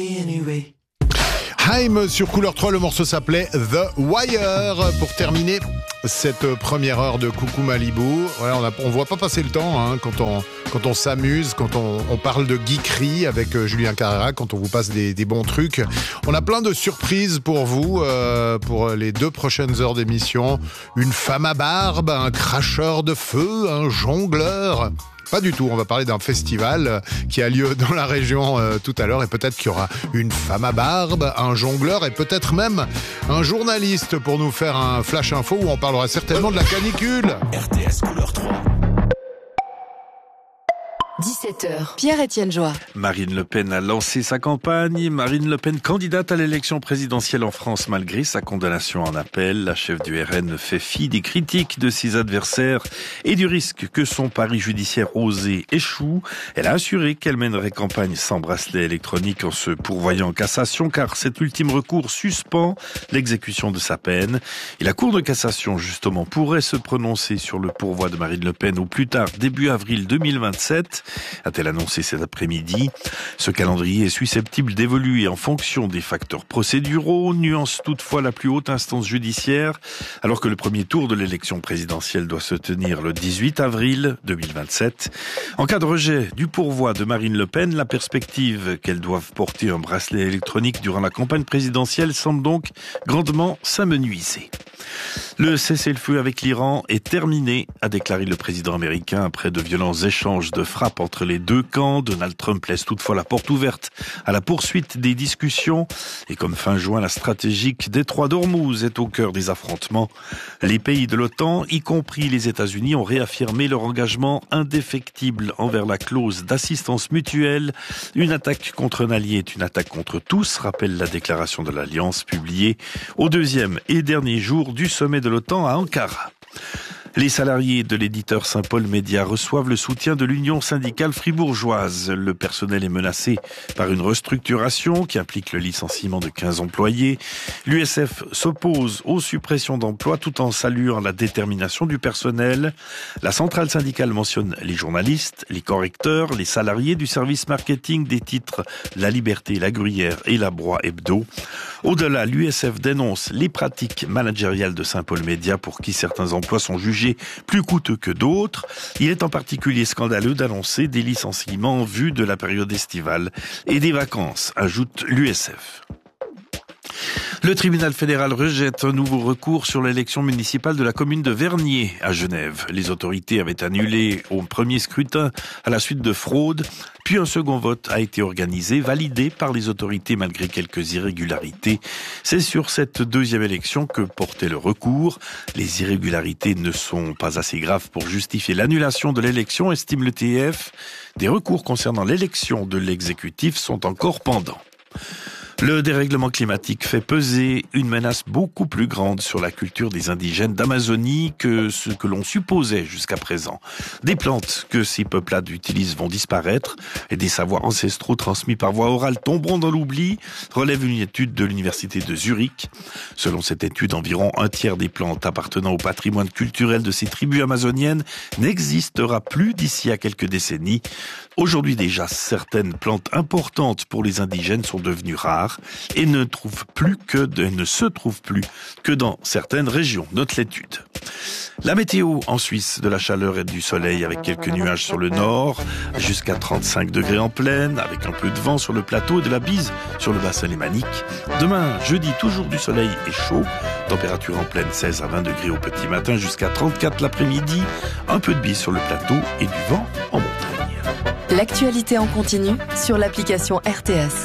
Haim sur Couleur 3, le morceau s'appelait The Wire. Pour terminer cette première heure de Coucou Malibu, on voit pas passer le temps quand on s'amuse, quand on parle de geekerie avec Julien Carrera, quand on vous passe des bons trucs. On a plein de surprises pour vous, pour les 2 prochaines heures d'émission. Une femme à barbe, un cracheur de feu, un jongleur. Pas du tout, on va parler d'un festival qui a lieu dans la région tout à l'heure, et peut-être qu'il y aura une femme à barbe, un jongleur et peut-être même un journaliste pour nous faire un flash info où on parlera certainement de la canicule. RTS Couleur 3. 17h, Pierre-Étienne Joie. Marine Le Pen a lancé sa campagne. Marine Le Pen, candidate à l'élection présidentielle en France malgré sa condamnation en appel. La chef du RN fait fi des critiques de ses adversaires et du risque que son pari judiciaire osé échoue. Elle a assuré qu'elle mènerait campagne sans bracelet électronique en se pourvoyant en cassation, car cet ultime recours suspend l'exécution de sa peine. Et la Cour de cassation, justement, pourrait se prononcer sur le pourvoi de Marine Le Pen au plus tard début avril 2027. A-t-elle annoncé cet après-midi. Ce calendrier est susceptible d'évoluer en fonction des facteurs procéduraux, nuance toutefois la plus haute instance judiciaire, alors que le premier tour de l'élection présidentielle doit se tenir le 18 avril 2027. En cas de rejet du pourvoi de Marine Le Pen, la perspective qu'elle doive porter un bracelet électronique durant la campagne présidentielle semble donc grandement s'amenuiser. Le cessez-le-feu avec l'Iran est terminé, a déclaré le président américain après de violents échanges de frappes entre les deux camps. Donald Trump laisse toutefois la porte ouverte à la poursuite des discussions. Et comme fin juin, la stratégique détroit d'Ormuz est au cœur des affrontements. Les pays de l'OTAN, y compris les États-Unis, ont réaffirmé leur engagement indéfectible envers la clause d'assistance mutuelle. Une attaque contre un allié est une attaque contre tous, rappelle la déclaration de l'Alliance publiée au 2e et dernier jour du sommet de l'OTAN à Ankara. Les salariés de l'éditeur Saint-Paul Média reçoivent le soutien de l'Union syndicale fribourgeoise. Le personnel est menacé par une restructuration qui implique le licenciement de 15 employés. L'USF s'oppose aux suppressions d'emplois tout en saluant la détermination du personnel. La centrale syndicale mentionne les journalistes, les correcteurs, les salariés du service marketing des titres La Liberté, La Gruyère et La Broye Hebdo. Au-delà, l'USF dénonce les pratiques managériales de Saint-Paul Média pour qui certains emplois sont jugés plus coûteux que d'autres. Il est en particulier scandaleux d'annoncer des licenciements en vue de la période estivale et des vacances, ajoute l'USF. Le tribunal fédéral rejette un nouveau recours sur l'élection municipale de la commune de Vernier à Genève. Les autorités avaient annulé au premier scrutin à la suite de fraude, puis un second vote a été organisé, validé par les autorités malgré quelques irrégularités. C'est sur cette deuxième élection que portait le recours. Les irrégularités ne sont pas assez graves pour justifier l'annulation de l'élection, estime le TF. Des recours concernant l'élection de l'exécutif sont encore pendants. Le dérèglement climatique fait peser une menace beaucoup plus grande sur la culture des indigènes d'Amazonie que ce que l'on supposait jusqu'à présent. Des plantes que ces peuplades utilisent vont disparaître et des savoirs ancestraux transmis par voie orale tomberont dans l'oubli, relève une étude de l'université de Zurich. Selon cette étude, environ un tiers des plantes appartenant au patrimoine culturel de ces tribus amazoniennes n'existera plus d'ici à quelques décennies. Aujourd'hui déjà, certaines plantes importantes pour les indigènes sont devenues rares et ne se trouvent plus que dans certaines régions, note l'étude. La météo en Suisse, de la chaleur et du soleil avec quelques nuages sur le nord, jusqu'à 35 degrés en plaine, avec un peu de vent sur le plateau et de la bise sur le bassin lémanique. Demain, jeudi, toujours du soleil et chaud, température en plaine 16 à 20 degrés au petit matin, jusqu'à 34 l'après-midi, un peu de bise sur le plateau et du vent en montagne. L'actualité en continu sur l'application RTS.